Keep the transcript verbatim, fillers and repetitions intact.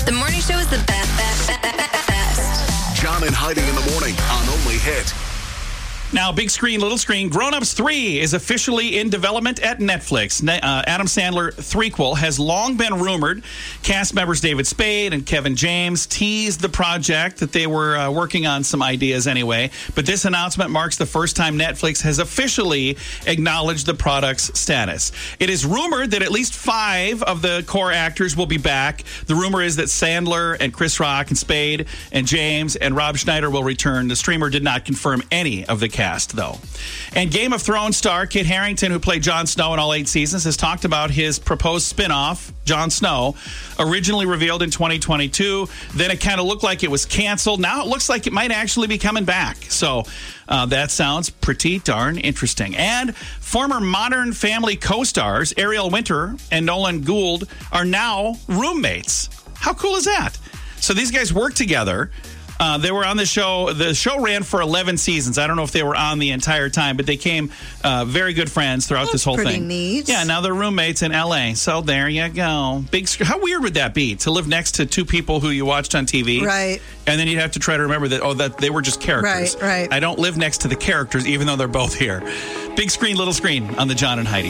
The morning show is the best, best, best, best. John and Heidi in the morning on Only Hit. Now, big screen, little screen, Grown Ups three is officially in development at Netflix. Ne- uh, Adam Sandler threequel has long been rumored. Cast members David Spade and Kevin James teased the project that they were uh, working on some ideas anyway. But this announcement marks the first time Netflix has officially acknowledged the product's status. It is rumored that at least five of the core actors will be back. The rumor is that Sandler and Chris Rock and Spade and James and Rob Schneider will return. The streamer did not confirm any of the cast. Cast, though. And Game of Thrones star Kit Harington, who played Jon Snow in all eight seasons, has talked about his proposed spin-off, Jon Snow, originally revealed in twenty twenty-two. Then it kind of looked like it was canceled. Now it looks like it might actually be coming back. So uh, that sounds pretty darn interesting. And former Modern Family co-stars Ariel Winter and Nolan Gould are now roommates. How cool is that? So these guys work together. Uh, they were on the show. The show ran for eleven seasons. I don't know if they were on the entire time, but they came uh, very good friends throughout That's this whole pretty thing. Neat. Yeah, now they're roommates in L A. So there you go. Big. sc- How weird would that be to live next to two people who you watched on T V? Right. And then you'd have to try to remember that, oh, that they were just characters. Right, right. I don't live next to the characters, even though they're both here. Big screen, little screen on the John and Heidi